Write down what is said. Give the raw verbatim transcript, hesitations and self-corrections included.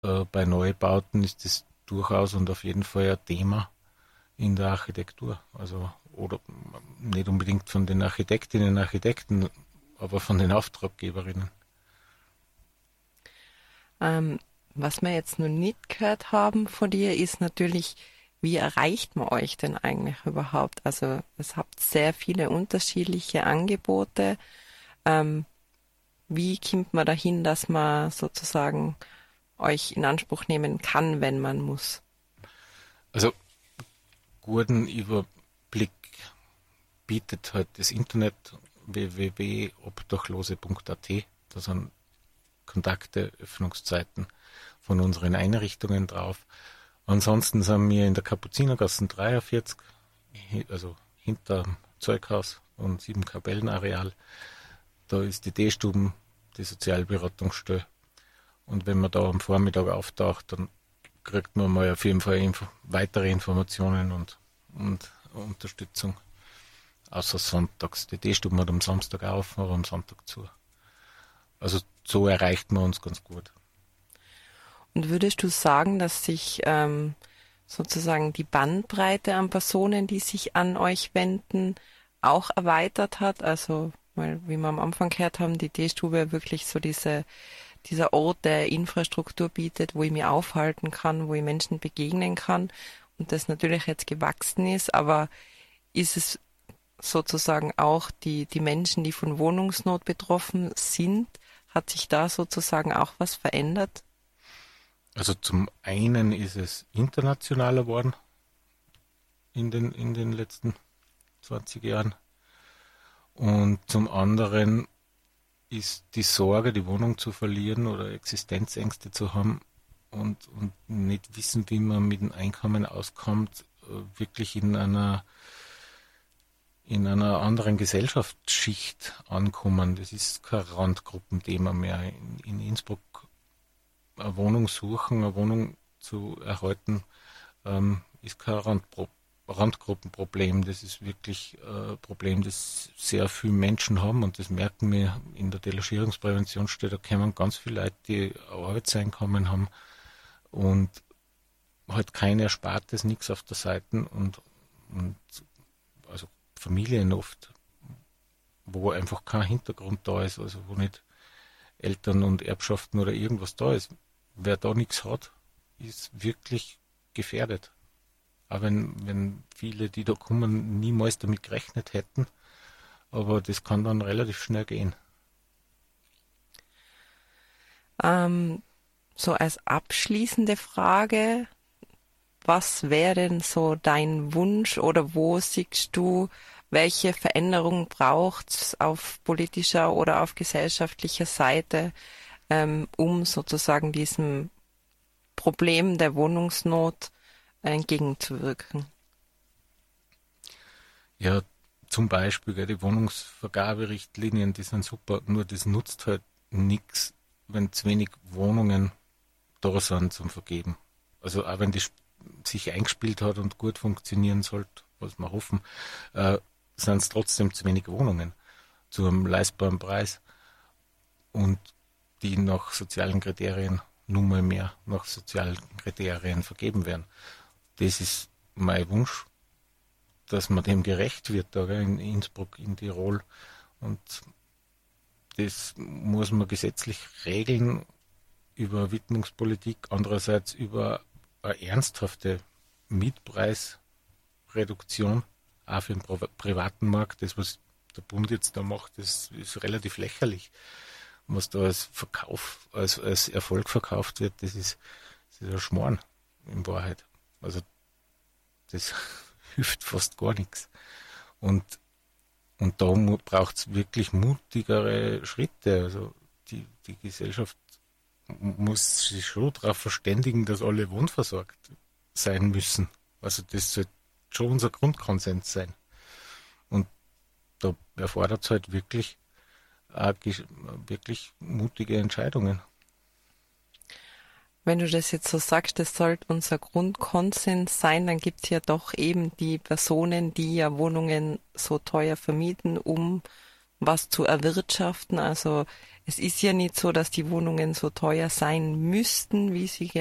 äh, bei Neubauten ist das durchaus und auf jeden Fall ein Thema in der Architektur. Also, oder nicht unbedingt von den Architektinnen und Architekten, aber von den Auftraggeberinnen. Ähm, Was wir jetzt noch nicht gehört haben von dir, ist natürlich, wie erreicht man euch denn eigentlich überhaupt? Also es habt sehr viele unterschiedliche Angebote. Ähm, Wie kommt man dahin, dass man sozusagen euch in Anspruch nehmen kann, wenn man muss? Also, guten Überblick bietet halt das Internet w w w punkt obdachlose punkt a t. Da sind Kontakte, Öffnungszeiten von unseren Einrichtungen drauf. Ansonsten sind wir in der Kapuzinergasse dreiundvierzig, also hinter dem Zeughaus und sieben Kapellenareal. Da ist die D-Stuben, die Sozialberatungsstelle. Und wenn man da am Vormittag auftaucht, dann kriegt man mal auf jeden Fall Info, weitere Informationen und, und Unterstützung. Außer sonntags. Die D-Stuben hat am Samstag auf, aber am Sonntag zu. Also so erreicht man uns ganz gut. Und würdest du sagen, dass sich ähm, sozusagen die Bandbreite an Personen, die sich an euch wenden, auch erweitert hat? Also, weil, wie wir am Anfang gehört haben, die D-Stube wirklich so diese, dieser Ort, der Infrastruktur bietet, wo ich mich aufhalten kann, wo ich Menschen begegnen kann und das natürlich jetzt gewachsen ist, aber ist es sozusagen auch die, die Menschen, die von Wohnungsnot betroffen sind, hat sich da sozusagen auch was verändert? Also zum einen ist es internationaler geworden in den, in den letzten zwanzig Jahren. Und zum anderen ist die Sorge, die Wohnung zu verlieren oder Existenzängste zu haben und, und nicht wissen, wie man mit dem Einkommen auskommt, äh, wirklich in einer in einer anderen Gesellschaftsschicht ankommen. Das ist kein Randgruppenthema mehr. In, in Innsbruck eine Wohnung suchen, eine Wohnung zu erhalten, ähm, ist kein Randpro Randgruppenproblem. Das ist wirklich ein äh, Problem, das sehr viele Menschen haben und das merken wir in der Delogierungspräventionsstelle. Da kommen ganz viele Leute, die ein Arbeitseinkommen haben und halt kein Erspartes, nichts auf der Seite und, und also Familien oft, wo einfach kein Hintergrund da ist, also wo nicht Eltern und Erbschaften oder irgendwas da ist. Wer da nichts hat, ist wirklich gefährdet. Auch wenn, wenn viele, die da kommen, niemals damit gerechnet hätten, aber das kann dann relativ schnell gehen. Ähm, so als abschließende Frage, was wäre denn so dein Wunsch oder wo siehst du, welche Veränderung braucht es auf politischer oder auf gesellschaftlicher Seite, ähm, um sozusagen diesem Problem der Wohnungsnot entgegenzuwirken? Ja, zum Beispiel, gell, die Wohnungsvergaberichtlinien, die sind super, nur das nutzt halt nichts, wenn zu wenig Wohnungen da sind zum Vergeben. Also auch wenn die sich eingespielt hat und gut funktionieren sollte, was wir hoffen, äh, sind es trotzdem zu wenig Wohnungen zu einem leistbaren Preis und die nach sozialen Kriterien nun mal mehr nach sozialen Kriterien vergeben werden. Das ist mein Wunsch, dass man dem gerecht wird, da in Innsbruck, in Tirol. Und das muss man gesetzlich regeln über Widmungspolitik, andererseits über eine ernsthafte Mietpreisreduktion, auch für den privaten Markt. Das, was der Bund jetzt da macht, das ist relativ lächerlich. Was da als Verkauf, als, als Erfolg verkauft wird, das ist, das ist ein Schmarrn in Wahrheit. Also das hilft fast gar nichts. Und, und da braucht es wirklich mutigere Schritte. Also die, die Gesellschaft muss sich schon darauf verständigen, dass alle wohnversorgt sein müssen. Also das sollte schon unser Grundkonsens sein. Und da erfordert es halt wirklich, auch wirklich mutige Entscheidungen. Wenn du das jetzt so sagst, das sollte unser Grundkonsens sein, dann gibt es ja doch eben die Personen, die ja Wohnungen so teuer vermieten, um was zu erwirtschaften. Also es ist ja nicht so, dass die Wohnungen so teuer sein müssten, wie sie